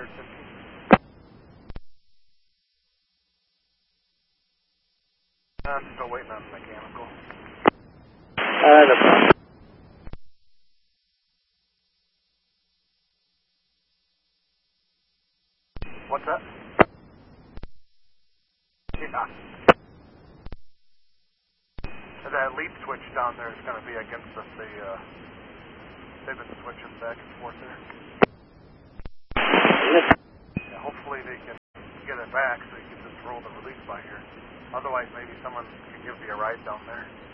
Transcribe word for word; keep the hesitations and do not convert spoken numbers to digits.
fifteen. I'm still waiting on mechanical. Uh, no problem. What's that? Yeah. And that lead switch down there is going to be against us. They, uh, they've been switching back and forth there. Yeah, hopefully they can get it back so you can just roll the release by here. Otherwise, maybe someone can give you a ride down there.